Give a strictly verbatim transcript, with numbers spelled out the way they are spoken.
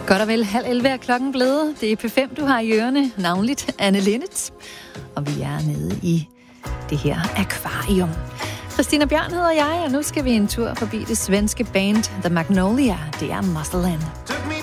Godt og vel halv elleve er klokken blevet. Det er P fem, du har i ørerne, navnligt Anne Linnet. Og vi er nede i det her akvarium. Christina Bjørn hedder jeg, og nu skal vi en tur forbi det svenske band The Magnolia. Det er Muscleland.